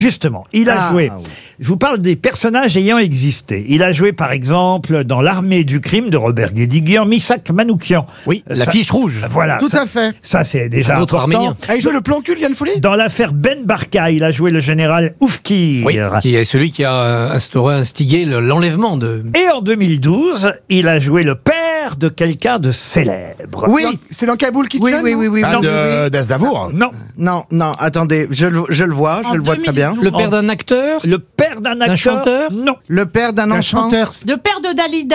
Justement, il a joué. Oui. Je vous parle des personnages ayant existé. Il a joué, par exemple, dans L'Armée du crime de Robert Guédiguian, Missak Manoukian. Oui, la Ça- fiche rouge. Voilà. Tout ça, à fait. Ça, c'est déjà Un autre important. Arménien. Ah, il joue le plan cul, Yann Folly. Dans l'affaire Ben Barka, il a joué le général Oufkir. Oui, qui est celui qui a instigé l'enlèvement de... Et en 2012, il a joué le père de quelqu'un de célèbre. Oui, c'est dans Kaboul qui Oui, oui, oui, oui. Non. d'Aznavour. Non. Non, attendez, je le vois très bien. Le père d'un acteur. Le père d'un acteur. chanteur. Non. Le père d'un enfant. Le père de Dalida.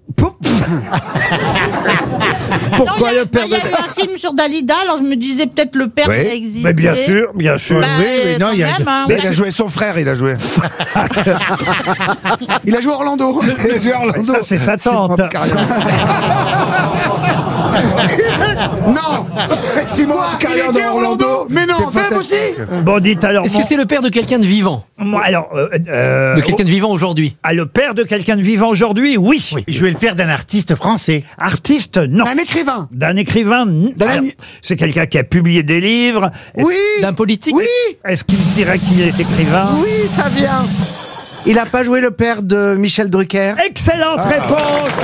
Pourquoi le père Il y a eu un film sur Dalida, alors je me disais peut-être le père Oui. qui a existé. Mais bien sûr, bien sûr. Bah, non, quand il a, même, hein, mais ouais. il a joué son frère, il a joué. Il a joué Orlando. Il a joué Orlando. Ça, c'est sa tante. Non, C'est moi, il carrière était dans Orlando. Orlando. Mais non, C'est Feb aussi. fantastique. Bon, dites alors. Est-ce que c'est le père de quelqu'un de vivant? Moi, alors. De quelqu'un de vivant aujourd'hui? Le père de quelqu'un de vivant aujourd'hui, oui. Oui. Il jouait le père d'un artiste français. Artiste, non. Un écrivain. D'un écrivain, non. Alors, c'est quelqu'un qui a publié des livres. Oui. D'un politique? Oui. Est-ce qu'il dirait qu'il est écrivain? Oui, ça vient. Il a pas joué le père de Michel Drucker. Excellente réponse.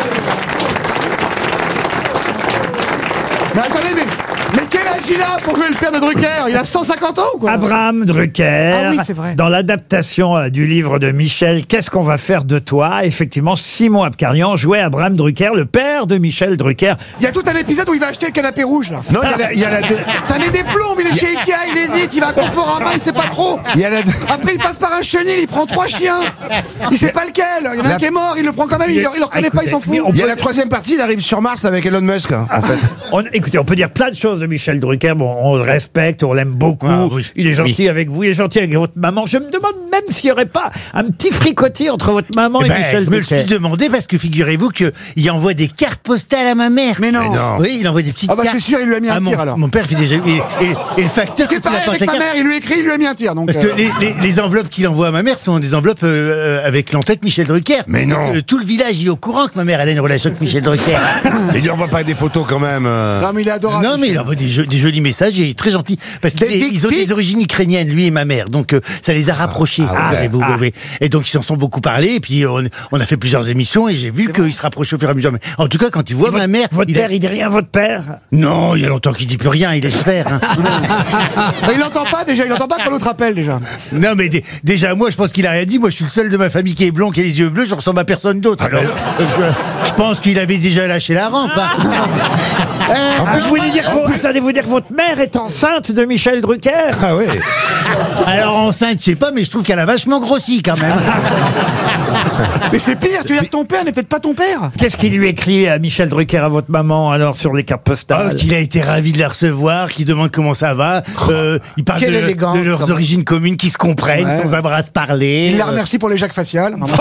Mais attendez, mais quel âge il a pour jouer le père de Drucker? Il a 150 ans ou quoi? Abraham Drucker. Ah oui, c'est vrai. Dans l'adaptation du livre de Michel, Qu'est-ce qu'on va faire de toi? Effectivement, Simon Abkarian jouait Abraham Drucker, le père de Michel Drucker. Il y a tout un épisode où il va acheter le canapé rouge, là. Non, il y a la Ça met des plombs, il est chez Ikea, il hésite, il va à Conforama, il sait pas trop. il y a la Après, il passe par un chenil, il prend 3 chiens. Il sait pas lequel. Il y en a un qui est mort, il le prend quand même, il le reconnaît pas, il s'en fout. mais on il y a peut- la troisième partie, il arrive sur Mars avec Elon Musk, en fait. Écoutez, on peut dire plein de choses de Michel Drucker. Bon, on le respecte, on l'aime beaucoup. Ah, oui. Il est gentil avec vous, il est gentil avec votre maman. Je me demande même s'il n'y aurait pas un petit fricotis entre votre maman et Michel Je me le suis Drucker. demandé parce que figurez-vous qu'il envoie des cartes postales à ma mère. Mais non. Mais non. Oui, il envoie des petites Ah bah cartes. c'est sûr, il lui a mis un mon, tir alors. Mon père fait déjà... Et le facteur, C'est quand il pareil attend avec ta ma carte... mère, il lui écrit, il lui a mis un tir. Donc, Parce que les enveloppes qu'il envoie à ma mère sont des enveloppes avec l'entête Michel Drucker. Mais non. Donc, tout le village, il est au courant que ma mère elle a une relation avec Michel Drucker. Il lui envoie pas des photos quand même. Non, mais il est adorable. Non, mais il envoie des jolis messages et il est très gentil. Parce qu'ils ont des origines ukrainiennes, lui et ma mère. Donc, ça les a rapprochés. Vous, oui. Et donc, ils s'en sont beaucoup parlé. Et puis, on a fait plusieurs émissions et j'ai vu qu'ils se rapprochaient au fur et à mesure. Mais en tout cas, quand il voit ma mère. Votre père, il dit rien, votre père? Non, il y a longtemps qu'il dit plus rien, il laisse faire. Hein. Mais il entend pas déjà, il entend pas quand l'autre appelle déjà. Non, mais déjà, moi, je pense qu'il a rien dit. Moi, je suis le seul de ma famille qui est blond, qui a les yeux bleus. Je ressemble à personne d'autre. Alors, je pense qu'il avait déjà lâché la rampe. Hein. Vous voulez dire allez-vous dire que votre mère est enceinte de Michel Drucker? Ah oui. Alors, enceinte, je sais pas, mais je trouve qu'elle a vachement grossi quand même. Mais c'est pire, tu veux dire que ton père n'est peut-être pas ton père. Qu'est-ce qu'il lui écrit à Michel Drucker, à votre maman, alors, sur les cartes postales? Qu'il a été ravi de la recevoir, qu'il demande comment ça va. Il parle Quelle élégance, de leurs quand même. origines communes qui se comprennent Ouais. sans avoir à se parler. Il la remercie pour les jacques faciales. Non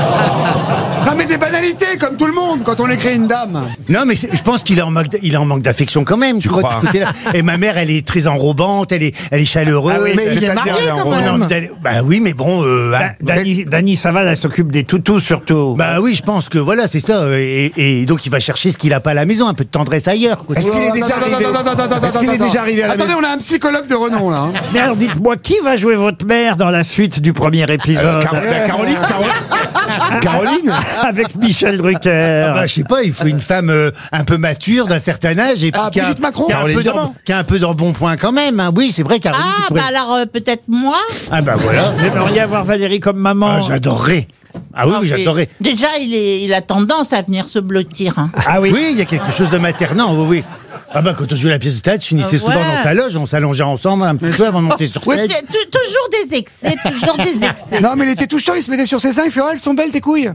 mais des banalités comme tout le monde quand on écrit une dame. Non, mais je pense qu'il est en manque d'affection quand même. Tu vois, crois de ce côté-là. Et ma mère, elle est très enrobante, elle est chaleureuse. Ah oui, mais il est C'est-à-dire, marié, quand on a même. envie d'aller- Bah oui, mais bon. Dany Saval, elle s'occupe des toutous surtout. Bah oui, je pense que voilà, c'est ça. Et donc il va chercher ce qu'il a pas à la maison, un peu de tendresse ailleurs. Quoi. Est-ce qu'il est déjà arrivé Est-ce qu'il est déjà arrivé à la Attendez, maison on a un psychologue de renom là. Hein. Mais alors dites-moi, qui va jouer votre mère dans la suite du premier épisode? Caroline Avec Michel Drucker. Bah, je sais pas, il faut une femme un peu mature d'un certain âge et puis Ah, qui a Brigitte Macron qui a un peu d'embonpoint quand même. Hein. Oui, c'est vrai, Caroline. tu Ah, pourrais- bah alors peut-être moi. Ah bah voilà. Vous aimeriez avoir Valérie comme maman? Ah, j'adorerais. Ah oui, oui, j'adorerais. Déjà, il a tendance à venir se blottir. Hein. Ah oui. Oui, il y a quelque chose de maternant, oui, oui. Ah bah quand on jouait la pièce de théâtre, je finissais souvent Ouais. dans sa loge, on s'allongeait ensemble un petit peu avant de monter sur Oui, scène. toujours des excès, toujours des excès. Non mais il était tout chiant, il se mettait sur ses seins, il fait oh elles sont belles tes couilles.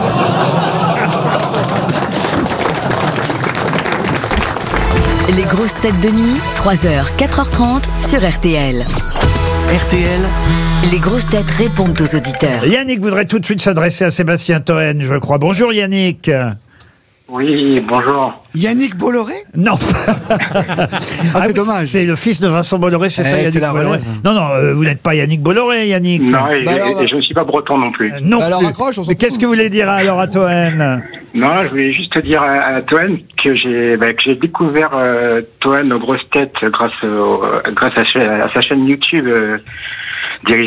Les grosses têtes de nuit, 3h, 4h30 sur RTL. RTL, Les grosses têtes répondent aux auditeurs. Yannick voudrait tout de suite s'adresser à Sébastien Toen, je crois. Bonjour Yannick. Oui, bonjour. Yannick Bolloré. Non. c'est oui, dommage. C'est le fils de Vincent Bolloré, c'est ça, c'est Yannick la Bolloré. relève. Non, non, vous n'êtes pas Yannick Bolloré, Yannick. Non, et, Bah alors, et je ne suis pas breton non plus. Non alors plus. raccroche, on s'en Mais qu'est-ce fout. que vous voulez dire alors à Toen? Non, je voulais juste te dire à Toen que j'ai découvert Toen aux grosses têtes grâce à sa chaîne YouTube dirigée